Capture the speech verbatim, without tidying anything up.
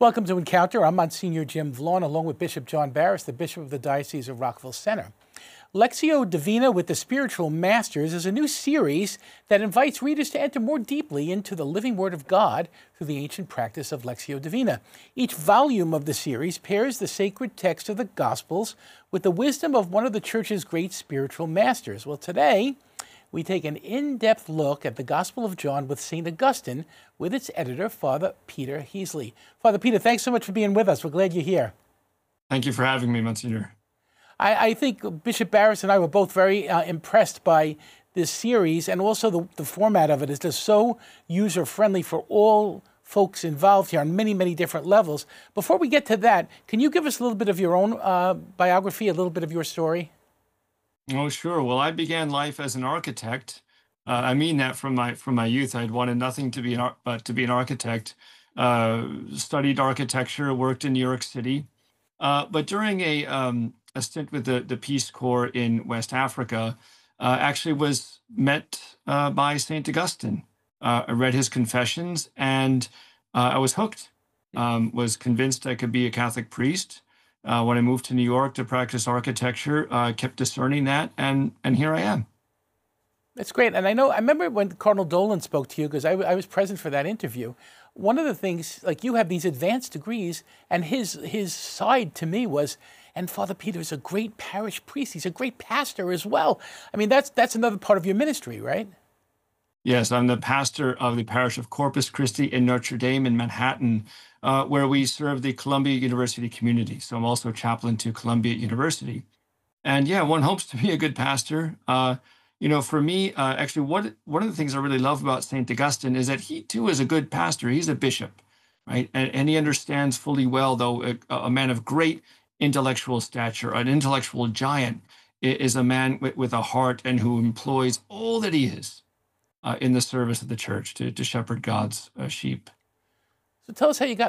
Welcome to Encounter. I'm Monsignor Jim Vaughn, along with Bishop John Barris, the Bishop of the Diocese of Rockville Centre. Lectio Divina with the Spiritual Masters is a new series that invites readers to enter more deeply into the living Word of God through the ancient practice of Lectio Divina. Each volume of the series pairs the sacred text of the Gospels with the wisdom of one of the Church's great spiritual masters. Well, today we take an in-depth look at the Gospel of John with Saint Augustine with its editor, Father Peter Heasley. Father Peter, thanks so much for being with us. We're glad you're here. Thank you for having me, Monsignor. I, I think Bishop Barris and I were both very uh, impressed by this series, and also the, the format of it is just so user-friendly for all folks involved here on many, many different levels. Before we get to that, can you give us a little bit of your own uh, biography, a little bit of your story? Oh, sure. Well, I began life as an architect. Uh, I mean that from my from my youth. I'd wanted nothing to be an ar- but to be an architect. Uh, studied architecture, worked in New York City. Uh, but during a um, a stint with the the Peace Corps in West Africa, uh, actually was met uh, by Saint Augustine. Uh, I read his Confessions, and uh, I was hooked. Um, was convinced I could be a Catholic priest. Uh, when I moved to New York to practice architecture, uh, I kept discerning that, and and here I am. That's great. And I know, I remember when Cardinal Dolan spoke to you, because I, I was present for that interview. One of the things, like, you have these advanced degrees, and his his side to me was, and Father Peter is a great parish priest. He's a great pastor as well. I mean, that's that's another part of your ministry, right? Yes, I'm the pastor of the parish of Corpus Christi in Notre Dame in Manhattan, uh, where we serve the Columbia University community. So I'm also chaplain to Columbia University. And yeah, one hopes to be a good pastor. Uh, you know, for me, uh, actually, what one of the things I really love about Saint Augustine is that he too is a good pastor. He's a bishop, right? And, and he understands fully well, though, a, a man of great intellectual stature, an intellectual giant, i- is a man with, with a heart and who employs all that he is uh, in the service of the church to, to shepherd God's uh, sheep. So tell us how you got